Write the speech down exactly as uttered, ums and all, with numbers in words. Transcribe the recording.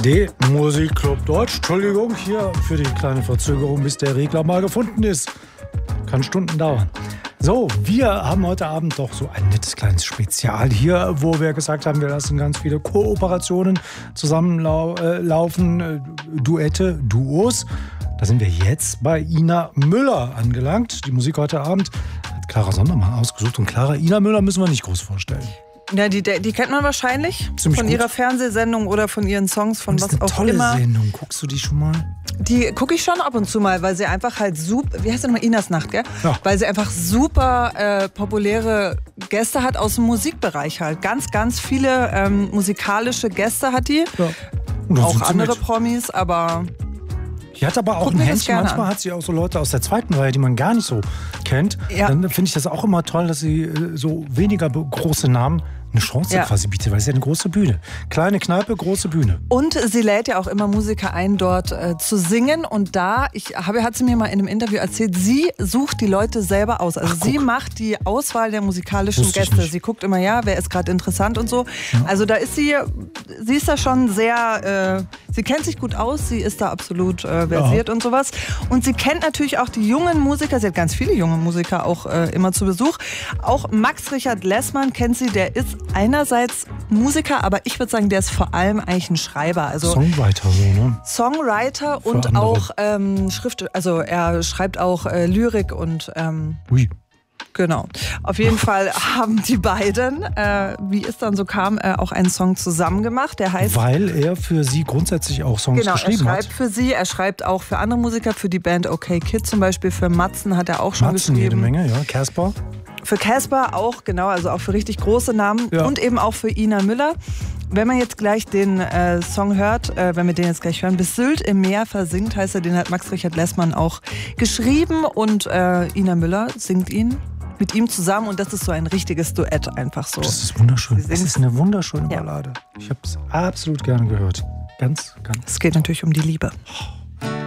A R D Musikclub Deutsch. Entschuldigung hier für die kleine Verzögerung, bis der Regler mal gefunden ist. Kann Stunden dauern. So, wir haben heute Abend doch so ein nettes kleines Spezial hier, wo wir gesagt haben, wir lassen ganz viele Kooperationen zusammenlaufen, äh, Duette, Duos. Da sind wir jetzt bei Ina Müller angelangt. Die Musik heute Abend hat Clara Sondermann ausgesucht. Und Clara, Ina Müller müssen wir nicht groß vorstellen. Ja, die, die kennt man wahrscheinlich. Ziemlich von gut. Ihrer Fernsehsendung oder von ihren Songs, von und was ist eine auch tolle immer. Sendung. Guckst du die schon mal? Die gucke ich schon ab und zu mal, weil sie einfach halt super, wie heißt sie nochmal, Inas Nacht, gell? Ja. Weil sie einfach super äh, populäre Gäste hat aus dem Musikbereich halt. Ganz, ganz viele ähm, musikalische Gäste hat die. Ja. Und dann Auch sind sie andere mit. Promis, aber... Die hat aber auch Guck ein mir das Händchen. gerne Manchmal an. hat sie auch so Leute aus der zweiten Reihe, die man gar nicht so kennt. Ja. Dann finde ich das auch immer toll, dass sie äh, so weniger be- große Namen eine Chance Ja. quasi bietet, weil es ist ja eine große Bühne. Kleine Kneipe, große Bühne. Und sie lädt ja auch immer Musiker ein, dort äh, zu singen. Und da, ich habe, hat sie mir mal in einem Interview erzählt, sie sucht die Leute selber aus. Also Ach, sie guck. macht die Auswahl der musikalischen Wusste ich Gäste. nicht. Sie guckt immer, ja, wer ist gerade interessant und so. Ja. Also da ist sie, sie ist da schon sehr, äh, sie kennt sich gut aus, sie ist da absolut äh, versiert und sowas. Und sie kennt natürlich auch die jungen Musiker, sie hat ganz viele junge Musiker auch äh, immer zu Besuch. Auch Max Richard Lessmann kennt sie, der ist einerseits Musiker, aber ich würde sagen, der ist vor allem eigentlich ein Schreiber. Also Songwriter so, ne? Songwriter und andere. auch ähm, Schrift, also er schreibt auch äh, Lyrik und ähm, Ui. genau. Auf jeden Fall haben die beiden, äh, wie es dann so kam, äh, auch einen Song zusammen gemacht. Der heißt Weil er für sie grundsätzlich auch Songs Genau, er geschrieben schreibt hat. für sie, er schreibt auch für andere Musiker, für die Band OK Kid zum Beispiel, für Matzen hat er auch schon Matzen jede geschrieben. Menge, ja. Casper. Für Casper auch, genau, also auch für richtig große Namen Ja. und eben auch für Ina Müller. Wenn man jetzt gleich den äh, Song hört, äh, wenn wir den jetzt gleich hören, Bis Sylt im Meer versinkt, heißt er, den hat Max Richard Lessmann auch geschrieben und äh, Ina Müller singt ihn mit ihm zusammen und das ist so ein richtiges Duett einfach so. Das ist wunderschön. Sie Es singt- ist eine wunderschöne Ja. Ballade. Ich habe es absolut gerne gehört. Ganz, ganz. Es geht natürlich um die Liebe. Oh.